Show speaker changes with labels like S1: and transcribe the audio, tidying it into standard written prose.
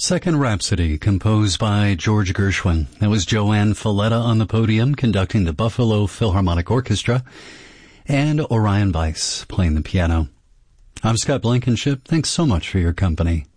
S1: Second Rhapsody, composed by George Gershwin. That was Joanne Falletta on the podium conducting the Buffalo Philharmonic Orchestra, and Orion Weiss playing the piano. I'm Scott Blankenship. Thanks so much for your company.